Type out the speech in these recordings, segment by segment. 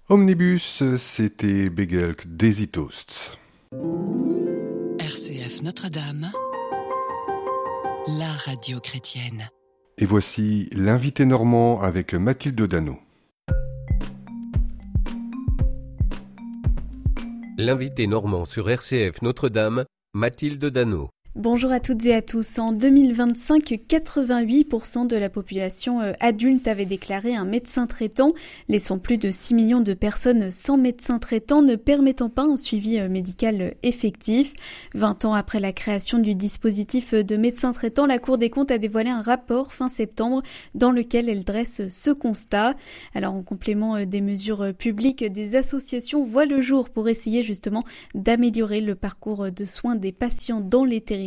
Omnibus, c'était Begelk Daisy Toast. RCF Notre-Dame, la radio chrétienne. Et voici l'invité normand avec Mathilde Dano. L'invité normand sur RCF Notre-Dame, Mathilde Dano. Bonjour à toutes et à tous. En 2025, 88% de la population adulte avait déclaré un médecin traitant, laissant plus de 6 millions de personnes sans médecin traitant, ne permettant pas un suivi médical effectif. 20 ans après la création du dispositif de médecin traitant, la Cour des comptes a dévoilé un rapport fin septembre dans lequel elle dresse ce constat. Alors en complément des mesures publiques, des associations voient le jour pour essayer justement d'améliorer le parcours de soins des patients dans les territoires.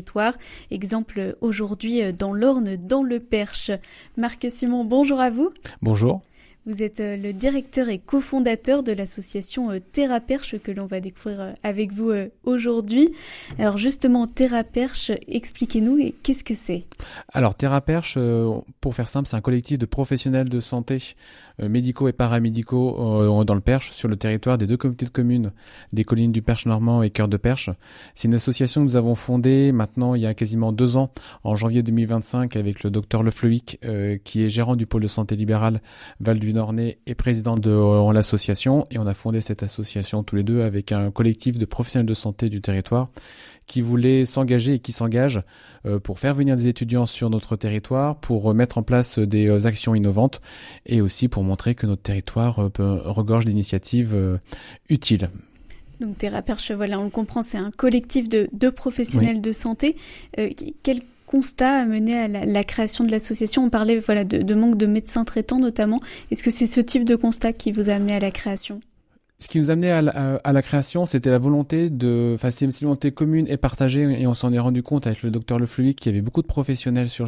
Exemple aujourd'hui dans l'Orne, dans le Perche. Marc Simon, bonjour à vous. Bonjour. Vous êtes le directeur et cofondateur de l'association Theraperche que l'on va découvrir avec vous aujourd'hui. Alors justement, Theraperche, expliquez-nous qu'est-ce que c'est ? Alors Theraperche, pour faire simple, c'est un collectif de professionnels de santé médicaux et paramédicaux dans le Perche, sur le territoire des deux communautés de communes des collines du Perche normand et Cœur de Perche. C'est une association que nous avons fondée maintenant il y a quasiment 2 ans, en janvier 2025, avec le docteur Lefloïc, qui est gérant du pôle de santé libérale Val du Nord-Nez et président de l'association. Et on a fondé cette association tous les deux avec un collectif de professionnels de santé du territoire qui voulait s'engager et qui s'engage pour faire venir des étudiants sur notre territoire, pour mettre en place des actions innovantes et aussi pour montrer que notre territoire regorge d'initiatives utiles. Donc Theraperche, voilà, on le comprend, c'est un collectif de professionnels de santé. Quel constat a mené à la création de l'association ? On parlait de manque de médecins traitants notamment. Est-ce que c'est ce type de constat qui vous a amené à la création ? Ce qui nous a amené à la création, c'était la volonté c'est une volonté commune et partagée, et on s'en est rendu compte avec le docteur Lefloïc qu'il y avait beaucoup de professionnels sur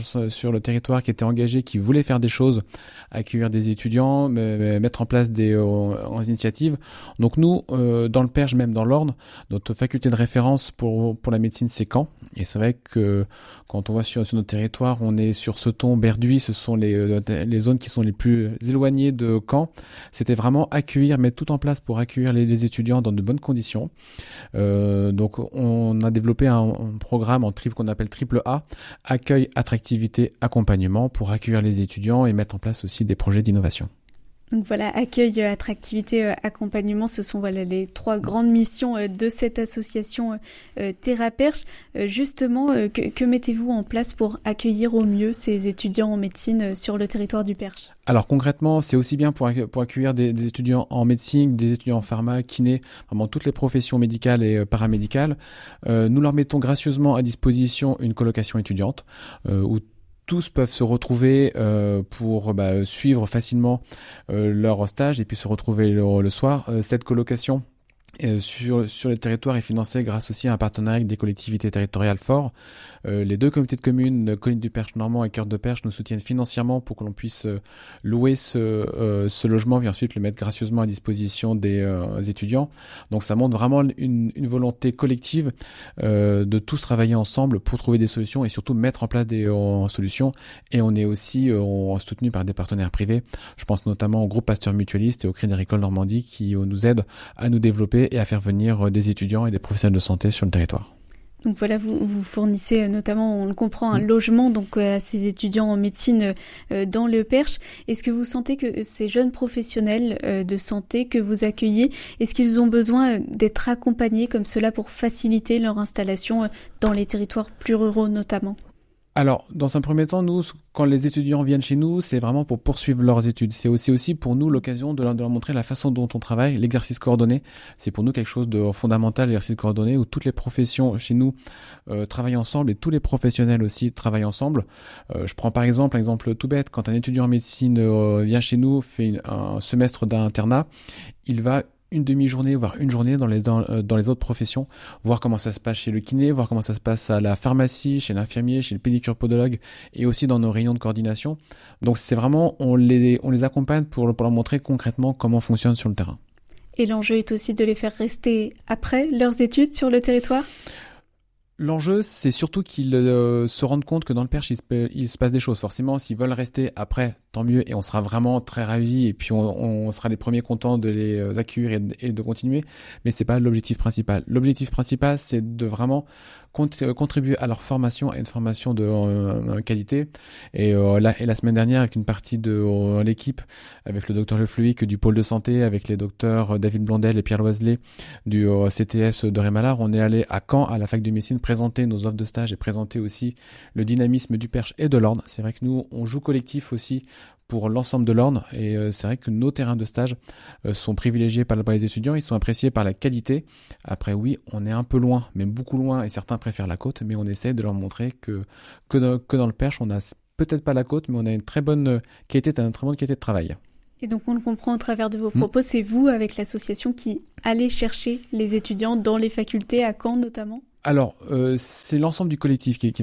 le territoire qui étaient engagés, qui voulaient faire des choses, accueillir des étudiants, mettre en place des initiatives. Donc nous, dans le Perche, même dans l'Orne, notre faculté de référence pour la médecine, c'est Caen. Et c'est vrai que quand on voit sur notre territoire, on est sur Ceton, Berduy, ce sont les zones qui sont les plus éloignées de Caen. C'était vraiment mettre tout en place pour accueillir les étudiants dans de bonnes conditions. Donc on a développé un programme qu'on appelle triple A, accueil, attractivité, accompagnement, pour accueillir les étudiants et mettre en place aussi des projets d'innovation. Donc voilà, accueil, attractivité, accompagnement, ce sont les 3 grandes missions de cette association Theraperche. Justement, que mettez-vous en place pour accueillir au mieux ces étudiants en médecine sur le territoire du Perche ? Alors concrètement, c'est aussi bien pour accueillir des étudiants en médecine, des étudiants en pharma, kiné, vraiment toutes les professions médicales et paramédicales. Nous leur mettons gracieusement à disposition une colocation étudiante où tous peuvent se retrouver pour suivre facilement leur stage et puis se retrouver le soir. Cette colocation sur le territoire est financée grâce aussi à un partenariat avec des collectivités territoriales forts. Les 2 communautés de communes, Collines du Perche normand et Cœur de Perche, nous soutiennent financièrement pour que l'on puisse louer ce logement et ensuite le mettre gracieusement à disposition des étudiants. Donc ça montre vraiment une volonté collective de tous travailler ensemble pour trouver des solutions et surtout mettre en place des solutions. Et on est aussi soutenu par des partenaires privés. Je pense notamment au groupe Pasteur Mutualiste et au Crédit Agricole Normandie qui nous aident à nous développer et à faire venir des étudiants et des professionnels de santé sur le territoire. Donc voilà, vous fournissez notamment, on le comprend, un logement donc à ces étudiants en médecine dans le Perche. Est-ce que vous sentez que ces jeunes professionnels de santé que vous accueillez, est-ce qu'ils ont besoin d'être accompagnés comme cela pour faciliter leur installation dans les territoires plus ruraux notamment ? Alors, dans un premier temps, nous, quand les étudiants viennent chez nous, c'est vraiment pour poursuivre leurs études. C'est aussi pour nous l'occasion de leur montrer la façon dont on travaille, l'exercice coordonné. C'est pour nous quelque chose de fondamental, l'exercice coordonné, où toutes les professions chez nous travaillent ensemble et tous les professionnels aussi travaillent ensemble. Je prends par exemple un exemple tout bête. Quand un étudiant en médecine vient chez nous, fait un semestre d'internat, il va une demi-journée, voire une journée dans les autres professions, voir comment ça se passe chez le kiné, voir comment ça se passe à la pharmacie, chez l'infirmier, chez le pédicure-podologue et aussi dans nos réunions de coordination. Donc c'est vraiment, on les accompagne pour leur montrer concrètement comment on fonctionne sur le terrain. Et l'enjeu est aussi de les faire rester après leurs études sur le territoire ? L'enjeu, c'est surtout qu'ils se rendent compte que dans le Perche, il se passe des choses. Forcément, s'ils veulent rester après tant mieux, et on sera vraiment très ravis, et puis on sera les premiers contents de les accueillir et de continuer. Mais c'est pas l'objectif principal. L'objectif principal, c'est de vraiment contribuer à leur formation, à une formation de qualité. Et la semaine dernière, avec une partie de l'équipe, avec le docteur Le Fluic du pôle de santé, avec les docteurs David Blondel et Pierre Loiselet du CTS de Rémalard, on est allé à Caen, à la fac de médecine, présenter nos offres de stage et présenter aussi le dynamisme du Perche et de l'Orne. C'est vrai que nous, on joue collectif aussi pour l'ensemble de l'Orne, et c'est vrai que nos terrains de stage sont privilégiés par les étudiants, ils sont appréciés par la qualité. Après oui, on est un peu loin, même beaucoup loin, et certains préfèrent la côte, mais on essaie de leur montrer que dans le Perche, on a peut-être pas la côte, mais on a une très bonne qualité de travail. Et donc on le comprend au travers de vos propos, c'est vous avec l'association qui allez chercher les étudiants dans les facultés, à Caen notamment ? Alors, c'est l'ensemble du collectif qui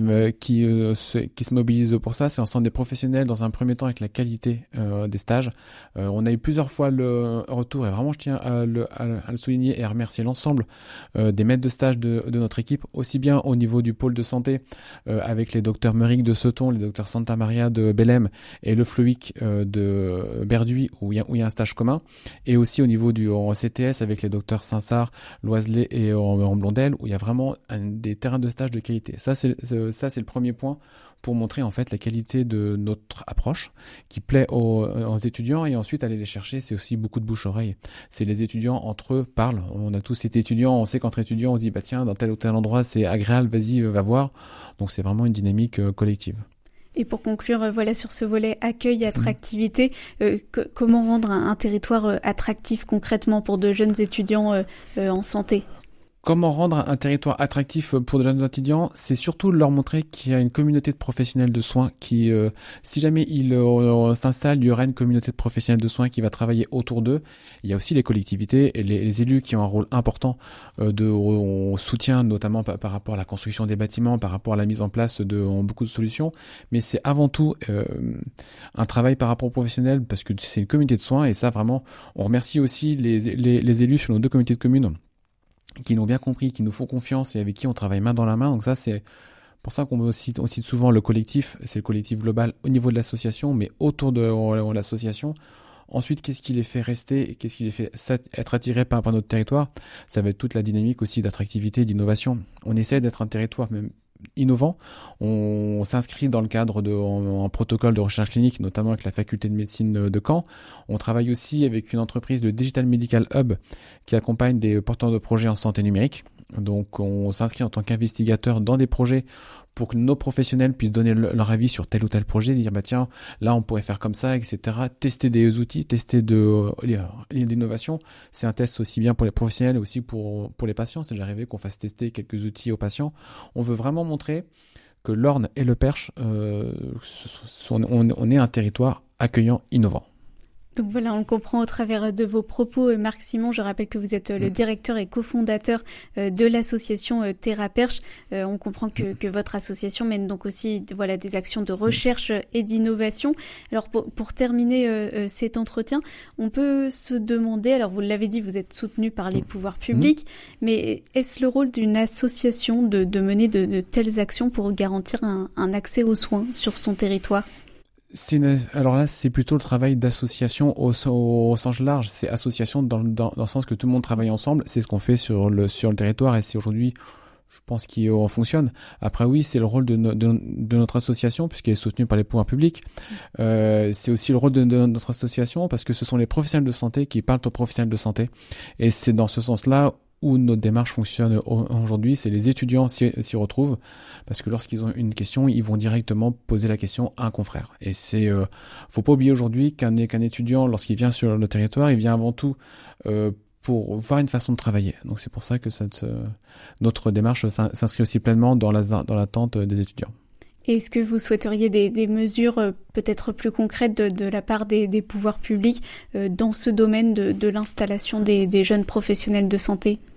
se mobilise pour ça. C'est l'ensemble des professionnels dans un premier temps avec la qualité des stages. On a eu plusieurs fois le retour, et vraiment je tiens à le souligner et à remercier l'ensemble des maîtres de stage de notre équipe, aussi bien au niveau du pôle de santé avec les docteurs Meuric de Seton, les docteurs Santa Maria de Bellem et le Fluic de Berduy où il y a un stage commun, et aussi au niveau du CTS avec les docteurs Sinsart, Loiselet et Blondel où il y a vraiment des terrains de stage de qualité. Ça c'est le premier point pour montrer en fait la qualité de notre approche qui plaît aux étudiants, et ensuite aller les chercher, c'est aussi beaucoup de bouche-oreille. C'est les étudiants entre eux parlent. On a tous été étudiants, on sait qu'entre étudiants on se dit bah tiens dans tel ou tel endroit c'est agréable, vas-y va voir. Donc c'est vraiment une dynamique collective. Et pour conclure, voilà, sur ce volet accueil, attractivité, comment rendre un territoire attractif concrètement pour de jeunes étudiants en santé ? Comment rendre un territoire attractif pour de jeunes étudiants ? C'est surtout leur montrer qu'il y a une communauté de professionnels de soins qui, si jamais ils s'installent, il y aura une communauté de professionnels de soins qui va travailler autour d'eux. Il y a aussi les collectivités et les élus qui ont un rôle important de soutien, notamment par rapport à la construction des bâtiments, par rapport à la mise en place de beaucoup de solutions. Mais c'est avant tout un travail par rapport aux professionnels, parce que c'est une communauté de soins, et ça vraiment, on remercie aussi les élus sur nos 2 communautés de communes qui l'ont bien compris, qui nous font confiance et avec qui on travaille main dans la main. Donc ça, c'est pour ça qu'on cite souvent le collectif. C'est le collectif global au niveau de l'association, mais autour de l'association. Ensuite, qu'est-ce qui les fait rester et qu'est-ce qui les fait être attirés par notre territoire ? Ça va être toute la dynamique aussi d'attractivité, d'innovation. On essaie d'être un territoire même innovant. On s'inscrit dans le cadre d'un protocole de recherche clinique, notamment avec la faculté de médecine de Caen. On travaille aussi avec une entreprise, le Digital Medical Hub, qui accompagne des porteurs de projets en santé numérique. Donc on s'inscrit en tant qu'investigateur dans des projets pour que nos professionnels puissent donner leur avis sur tel ou tel projet, dire bah tiens, là on pourrait faire comme ça, etc. Tester des outils, tester l'innovation. C'est un test aussi bien pour les professionnels et aussi pour les patients. C'est déjà arrivé qu'on fasse tester quelques outils aux patients. On veut vraiment montrer que l'Orne et le Perche, on est un territoire accueillant, innovant. Donc voilà, on le comprend au travers de vos propos. Marc Simon, je rappelle que vous êtes le directeur et cofondateur de l'association Terra Perche. On comprend que votre association mène donc aussi des actions de recherche et d'innovation. Alors pour terminer cet entretien, on peut se demander, alors vous l'avez dit, vous êtes soutenu par les pouvoirs publics, mais est-ce le rôle d'une association de mener de telles actions pour garantir un accès aux soins sur son territoire ? Alors là, c'est plutôt le travail d'association au sens large. C'est association dans le sens que tout le monde travaille ensemble. C'est ce qu'on fait sur le territoire, et c'est aujourd'hui, je pense, qu'il fonctionne. Après, oui, c'est le rôle de notre association, puisqu'elle est soutenue par les pouvoirs publics. C'est aussi le rôle de notre association, parce que ce sont les professionnels de santé qui parlent aux professionnels de santé. Et c'est dans ce sens-là où notre démarche fonctionne aujourd'hui. C'est les étudiants s'y retrouvent, parce que lorsqu'ils ont une question, ils vont directement poser la question à un confrère. Et faut pas oublier aujourd'hui qu'un étudiant, lorsqu'il vient sur le territoire, il vient avant tout pour voir une façon de travailler. Donc c'est pour ça que notre démarche s'inscrit aussi pleinement dans l'attente des étudiants. Est-ce que vous souhaiteriez des mesures peut-être plus concrètes de la part des pouvoirs publics dans ce domaine de l'installation des jeunes professionnels de santé ?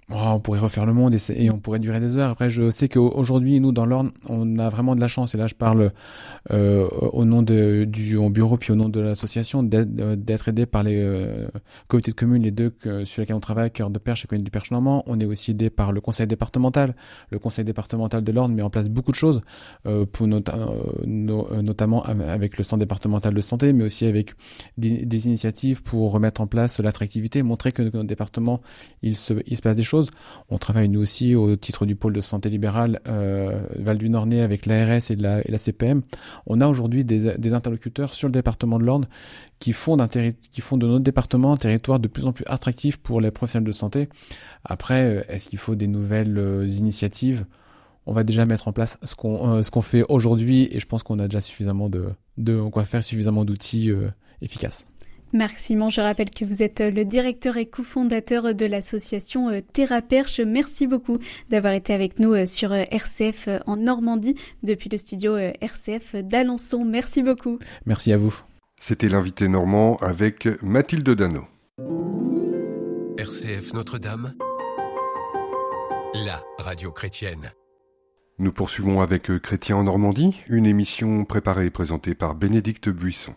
On pourrait refaire le monde et on pourrait durer des heures. Après, je sais qu'aujourd'hui, nous, dans l'Orne, on a vraiment de la chance. Et là, je parle au nom du bureau puis au nom de l'association d'être aidé par les comités de communes, les deux sur lesquels on travaille, Cœur de Perche et Commune du Perche Normand. On est aussi aidé par le conseil départemental. Le conseil départemental de l'Orne met en place beaucoup de choses, pour notamment avec le centre départemental de santé, mais aussi avec des initiatives pour remettre en place l'attractivité, montrer que dans notre département, il se passe des choses. On travaille nous aussi au titre du pôle de santé libérale Val du Nord-Nez avec l'ARS et la CPM. On a aujourd'hui des interlocuteurs sur le département de l'Orne qui font de notre département un territoire de plus en plus attractif pour les professionnels de santé. Après, est-ce qu'il faut des nouvelles initiatives ? On va déjà mettre en place ce qu'on fait aujourd'hui et je pense qu'on a déjà suffisamment on va faire suffisamment d'outils efficaces. Marc Simon, je rappelle que vous êtes le directeur et cofondateur de l'association TerraPerche. Merci beaucoup d'avoir été avec nous sur RCF en Normandie depuis le studio RCF d'Alençon. Merci beaucoup. Merci à vous. C'était l'invité normand avec Mathilde Dano. RCF Notre-Dame, la radio chrétienne. Nous poursuivons avec Chrétien en Normandie, une émission préparée et présentée par Bénédicte Buisson.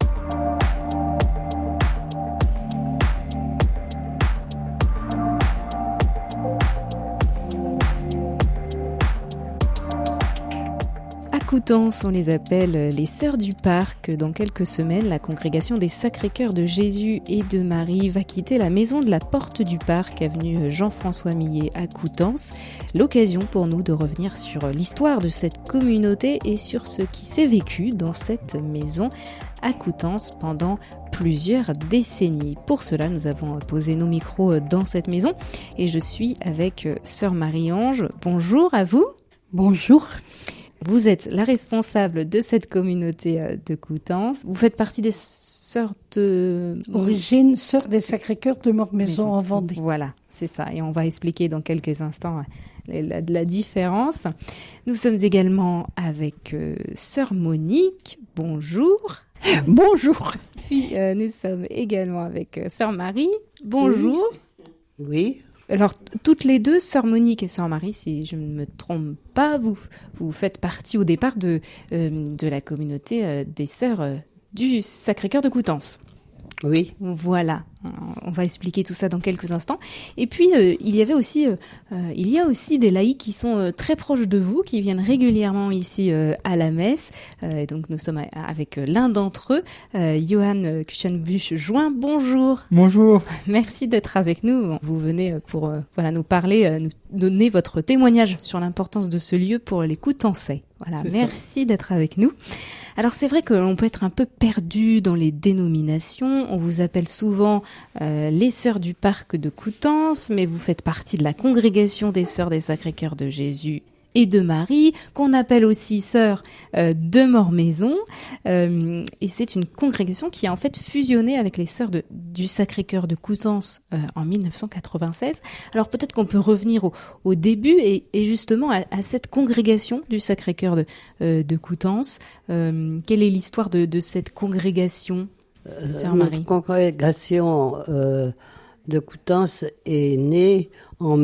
À Coutances, on les appelle les Sœurs du Parc. Dans quelques semaines, la congrégation des Sacré-Cœur de Jésus et de Marie va quitter la maison de la Porte du Parc, avenue Jean-François Millet à Coutances. L'occasion pour nous de revenir sur l'histoire de cette communauté et sur ce qui s'est vécu dans cette maison à Coutances pendant plusieurs décennies. Pour cela, nous avons posé nos micros dans cette maison et je suis avec Sœur Marie-Ange. Bonjour à vous. Bonjour. Vous êtes la responsable de cette communauté de Coutances. Vous faites partie des sœurs de... Origine, sœur des Sacré-Cœur de Mormaison en Vendée. Voilà, c'est ça. Et on va expliquer dans quelques instants la différence. Nous sommes également avec sœur Monique. Bonjour. Bonjour. Puis nous sommes également avec sœur Marie. Bonjour. Oui. Alors, toutes les deux, sœur Monique et sœur Marie, si je ne me trompe pas, vous faites partie au départ de la communauté des sœurs du Sacré-Cœur de Coutances. Oui. Voilà, on va expliquer tout ça dans quelques instants. Et puis, il y a aussi des laïcs qui sont très proches de vous, qui viennent régulièrement ici à la messe. Et donc, nous sommes avec l'un d'entre eux, Johan Kuchenbusch-Join. Bonjour. Bonjour. Merci d'être avec nous. Vous venez pour nous parler, nous donner votre témoignage sur l'importance de ce lieu pour les Coutançais. Voilà, merci d'être avec nous. Alors c'est vrai qu'on peut être un peu perdu dans les dénominations. On vous appelle souvent les Sœurs du Parc de Coutances, mais vous faites partie de la congrégation des Sœurs des Sacré-Cœur de Jésus et de Marie, qu'on appelle aussi Sœurs de Mormaison. Et c'est une congrégation qui a en fait fusionné avec les Sœurs du Sacré-Cœur de Coutances en 1996. Alors peut-être qu'on peut revenir au début et justement à cette congrégation du Sacré-Cœur de Coutances. Quelle est l'histoire de cette congrégation, Sœur Marie? Notre congrégation de Coutances est née en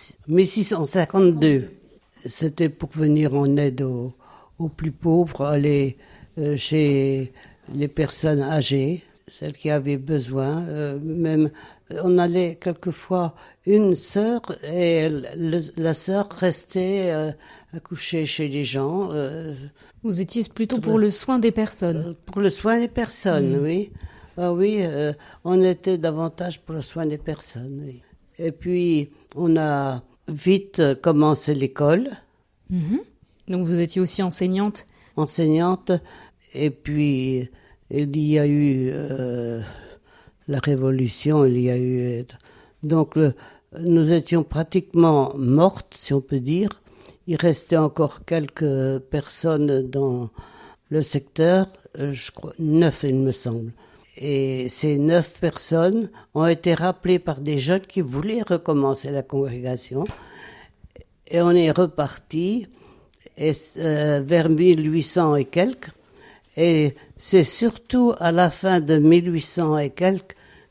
1652. C'était pour venir en aide aux plus pauvres, aller chez les personnes âgées, celles qui avaient besoin. Même, on allait quelquefois une sœur et la sœur restait accoucher chez les gens. Vous étiez plutôt pour le soin des personnes. Pour le soin des personnes, oui. Ah oui, on était davantage pour le soin des personnes, oui. Et puis, on a vite commencé l'école. Mmh. Donc vous étiez aussi enseignante. Enseignante, et puis il y a eu la Révolution, donc nous étions pratiquement mortes, si on peut dire. Il restait encore quelques personnes dans le secteur, je crois 9 il me semble. Et ces 9 personnes ont été rappelées par des jeunes qui voulaient recommencer la congrégation. Et on est reparti vers 1800 et quelques. Et c'est surtout à la fin de 1800 et quelques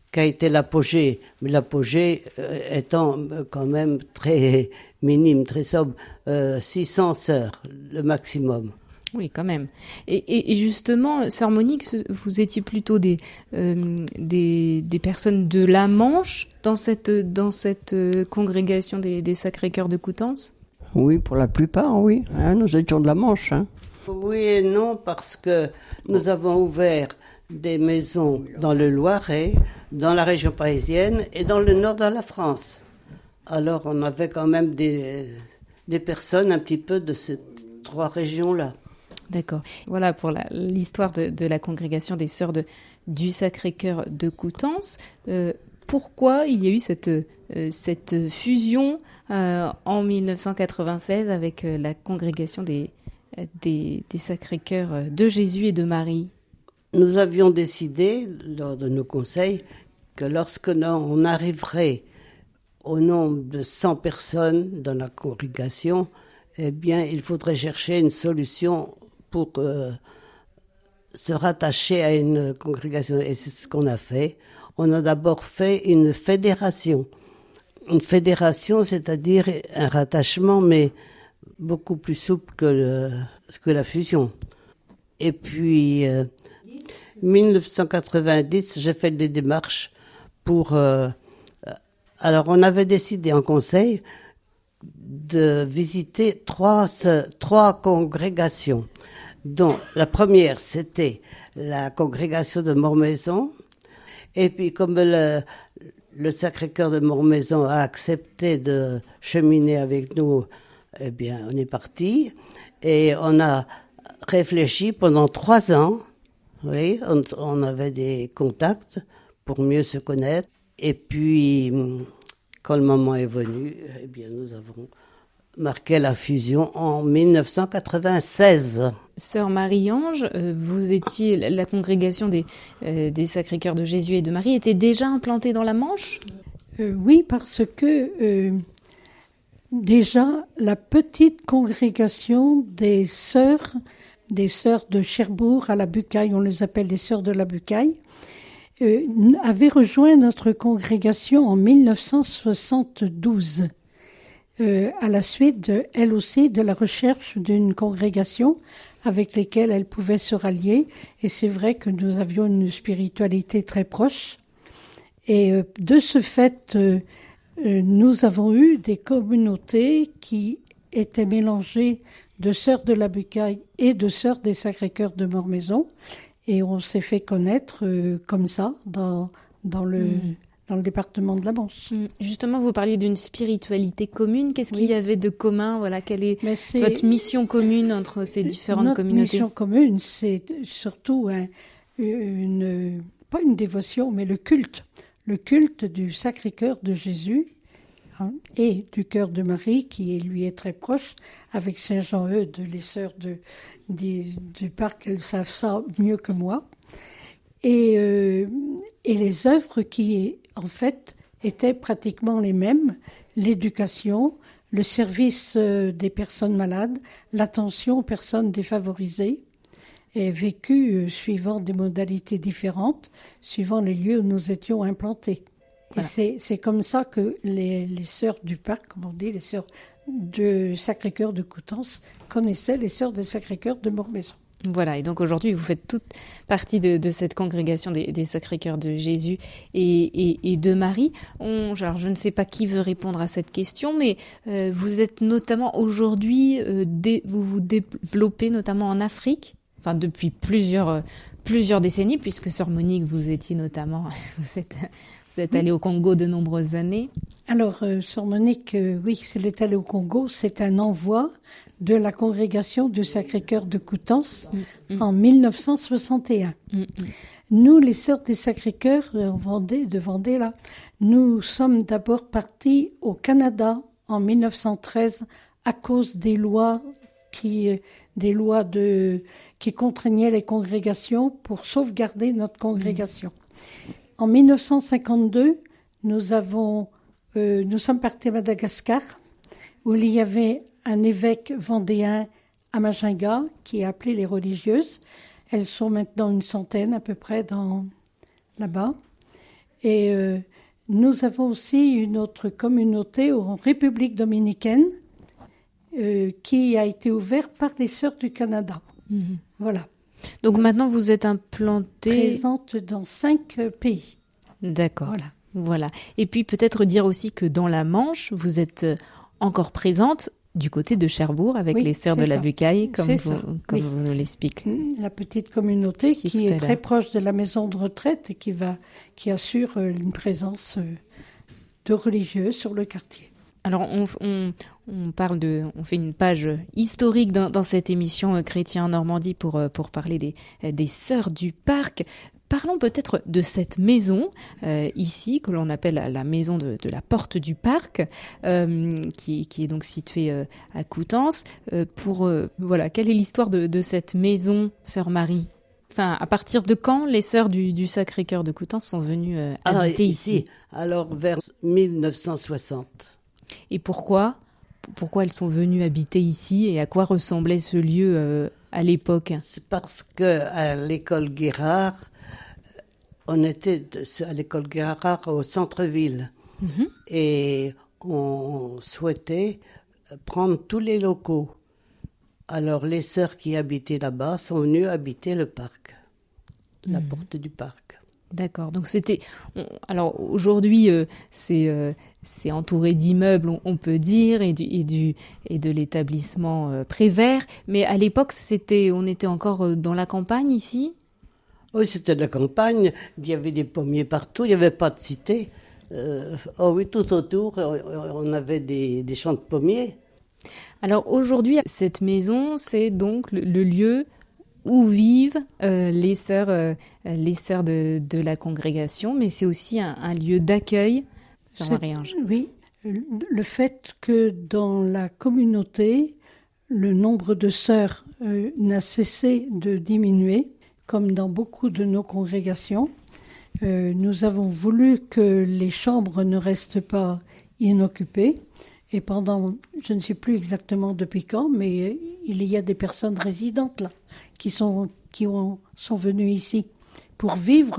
qu'a été l'apogée, mais l'apogée étant quand même très minime, très sobre, 600 sœurs, le maximum. Oui, quand même. Et justement, sœur Monique, vous étiez plutôt des personnes de la Manche dans cette congrégation des Sacré-Cœur de Coutances? Oui, pour la plupart, oui. Nous étions de la Manche. Oui et non, parce que nous avons ouvert des maisons dans le Loiret, dans la région parisienne et dans le nord de la France. Alors on avait quand même des personnes un petit peu de ces 3 régions-là. D'accord. Voilà pour l'histoire de la congrégation des Sœurs du Sacré-Cœur de Coutances. Pourquoi il y a eu cette fusion en 1996 avec la congrégation des Sacré-Cœurs de Jésus et de Marie? Nous avions décidé, lors de nos conseils, que lorsque on arriverait au nombre de 100 personnes dans la congrégation, eh bien, il faudrait chercher une solution pour se rattacher à une congrégation. Et c'est ce qu'on a fait. On a d'abord fait une fédération. Une fédération, c'est-à-dire un rattachement, mais beaucoup plus souple que la fusion. Et puis, 1990, j'ai fait des démarches pour... alors, on avait décidé en conseil de visiter trois congrégations. Donc, la première, c'était la congrégation de Mormaison. Et puis, comme le Sacré-Cœur de Mormaison a accepté de cheminer avec nous, eh bien, on est parti. Et on a réfléchi pendant 3 ans. Oui, on avait des contacts pour mieux se connaître. Et puis, quand le moment est venu, eh bien, nous avons marqué la fusion en 1996. Sœur Marie-Ange, vous étiez, la congrégation des Sacré-Cœurs de Jésus et de Marie était déjà implantée dans la Manche ? Oui, parce que déjà, la petite congrégation des sœurs de Cherbourg à la Bucaille, on les appelle les sœurs de la Bucaille, avait rejoint notre congrégation en 1972. À la suite, elle aussi, de la recherche d'une congrégation avec lesquelles elle pouvait se rallier. Et c'est vrai que nous avions une spiritualité très proche. Et de ce fait, nous avons eu des communautés qui étaient mélangées de sœurs de la Bucaille et de sœurs des Sacré-Cœurs de Mormaison. Et on s'est fait connaître comme ça dans le département de la Manche. Justement, vous parliez d'une spiritualité commune. Qu'est-ce qu'il y avait de commun ? Voilà, quelle est votre mission commune entre ces différentes communautés ? Notre mission commune, c'est surtout pas une dévotion, mais le culte du Sacré-Cœur de Jésus et du Cœur de Marie, qui lui est très proche, avec Saint-Jean-Eudes, les sœurs du parc, elles savent ça mieux que moi. Et les œuvres qui, en fait, étaient pratiquement les mêmes, l'éducation, le service des personnes malades, l'attention aux personnes défavorisées, est vécue suivant des modalités différentes, suivant les lieux où nous étions implantés. Voilà. Et c'est comme ça que les sœurs du parc, comme on dit, les sœurs du Sacré-Cœur de Coutances, connaissaient les sœurs du Sacré-Cœur de Mormaison. Voilà, et donc aujourd'hui, vous faites toute partie de cette congrégation des Sacré-Cœurs de Jésus et de Marie. Alors, je ne sais pas qui veut répondre à cette question, mais vous êtes notamment aujourd'hui, vous vous développez notamment en Afrique, enfin depuis plusieurs décennies, puisque Sœur Monique, vous étiez notamment, vous êtes allée au Congo de nombreuses années. Alors, Sœur Monique, oui, elle est allée au Congo, c'est un envoi de la congrégation du Sacré-Cœur de Coutances en 1961. Nous, les Sœurs des Sacré-Cœurs de Vendée, là, nous sommes d'abord partis au Canada en 1913 à cause des lois qui contraignaient les congrégations pour sauvegarder notre congrégation. En 1952, nous sommes partis à Madagascar, où il y avait un évêque vendéen à Majinga qui a appelé les religieuses. Elles sont maintenant une centaine à peu près là-bas. Et nous avons aussi une autre communauté en République dominicaine qui a été ouverte par les Sœurs du Canada. Voilà. Donc maintenant, vous êtes implantée... Présente dans 5 pays. D'accord. Voilà. Et puis peut-être dire aussi que dans la Manche, vous êtes encore présente du côté de Cherbourg avec les Sœurs de la Bucaille, comme vous nous l'expliquez. La petite communauté qui est très proche de la maison de retraite et qui assure une présence de religieux sur le quartier. Alors on fait une page historique dans cette émission Chrétien en Normandie pour parler des Sœurs du Parc. Parlons peut-être de cette maison ici, que l'on appelle la maison de la Porte du Parc, qui est donc située à Coutances. Quelle est l'histoire de cette maison, Sœur Marie ? Enfin, à partir de quand les Sœurs du Sacré-Cœur de Coutances sont venues habiter ici ? Alors, vers 1960. Et pourquoi elles sont venues habiter ici et à quoi ressemblait ce lieu à l'époque ? C'est parce qu'à l'école Guérard, on était à l'école Guérard au centre-ville et on souhaitait prendre tous les locaux. Alors les sœurs qui habitaient là-bas sont venues habiter le parc, la porte du parc. D'accord, donc c'était... Alors aujourd'hui, c'est entouré d'immeubles, on peut dire, et de l'établissement Prévert, mais à l'époque, on était encore dans la campagne ici ? Oui, c'était de la campagne, il y avait des pommiers partout, il n'y avait pas de cité. Tout autour, on avait des champs de pommiers. Alors aujourd'hui, cette maison, c'est donc le lieu où vivent les sœurs de la congrégation, mais c'est aussi un lieu d'accueil, Sœur Marie-Ange. Oui, le fait que dans la communauté, le nombre de sœurs n'a cessé de diminuer, comme dans beaucoup de nos congrégations. Nous avons voulu que les chambres ne restent pas inoccupées. Et pendant, je ne sais plus exactement depuis quand, mais il y a des personnes résidentes là, qui sont venues ici pour vivre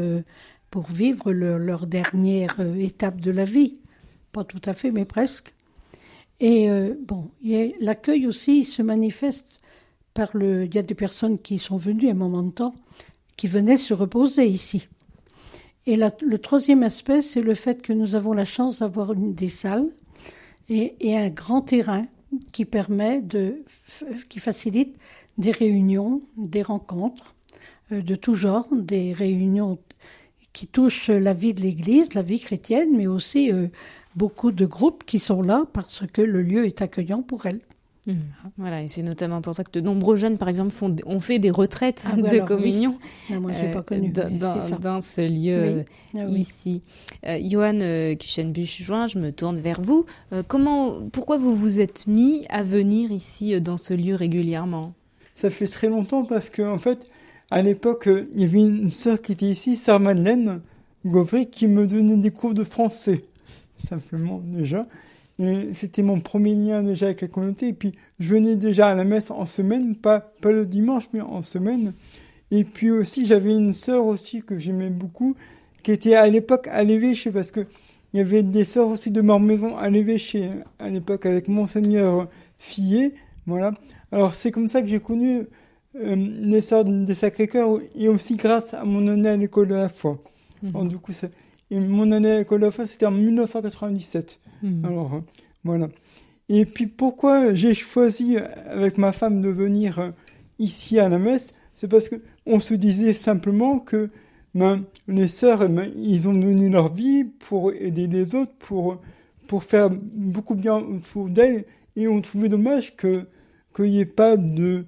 leur dernière étape de la vie. Pas tout à fait, mais presque. Et l'accueil aussi se manifeste il y a des personnes qui sont venues à un moment de temps, qui venaient se reposer ici. Et le troisième aspect, c'est le fait que nous avons la chance d'avoir des salles et un grand terrain qui facilite des réunions, des rencontres de tout genre, des réunions qui touchent la vie de l'Église, la vie chrétienne, mais aussi beaucoup de groupes qui sont là parce que le lieu est accueillant pour elles. Voilà, et c'est notamment pour ça que de nombreux jeunes, par exemple, ont fait des retraites de communion moi, j'ai pas connu, dans ce lieu ici. Johan Kuchenbusch-Join, je me tourne vers vous. Pourquoi vous vous êtes mis à venir ici dans ce lieu régulièrement ? Ça fait très longtemps parce qu'en fait, à l'époque, il y avait une sœur qui était ici, Sœur Madeleine Gauvry, qui me donnait des cours de français, simplement déjà. Et c'était mon premier lien déjà avec la communauté. Et puis, je venais déjà à la messe en semaine, pas le dimanche, mais en semaine. Et puis aussi, j'avais une sœur aussi que j'aimais beaucoup, qui était à l'époque à l'évêché, parce que il y avait des sœurs aussi de Mormaison à l'évêché, à l'époque, avec Monseigneur Fillet. Voilà. Alors, c'est comme ça que j'ai connu les sœurs des Sacré-Cœur, et aussi grâce à mon année à l'école de la foi. Alors, du coup, mon année à l'école de la foi, c'était en 1997. Alors, voilà. Et puis, pourquoi j'ai choisi, avec ma femme, de venir ici à la messe ? C'est parce qu'on se disait simplement que les sœurs, ils ont donné leur vie pour aider les autres, pour faire beaucoup bien autour d'elles, et on trouvait dommage qu'il n'y ait pas de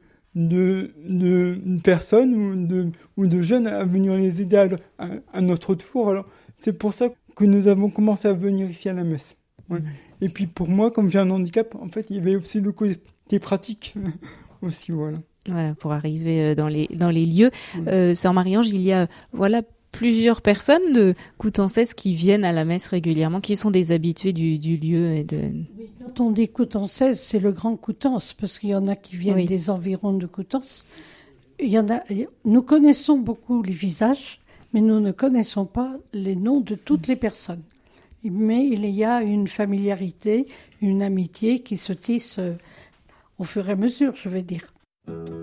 personnes ou de jeunes à venir les aider à notre tour. Alors, c'est pour ça que nous avons commencé à venir ici à la messe. Ouais. Et puis pour moi, comme j'ai un handicap, en fait, il y avait aussi le côté pratique aussi, voilà. Voilà, pour arriver dans les lieux. Sœur Marie-Ange, il y a plusieurs personnes de Coutances qui viennent à la messe régulièrement, qui sont des habitués du lieu. Quand on dit Coutances, c'est le Grand Coutances, parce qu'il y en a qui viennent des environs de Coutances. Nous connaissons beaucoup les visages, mais nous ne connaissons pas les noms de toutes les personnes. Mais il y a une familiarité, une amitié qui se tisse au fur et à mesure, je vais dire.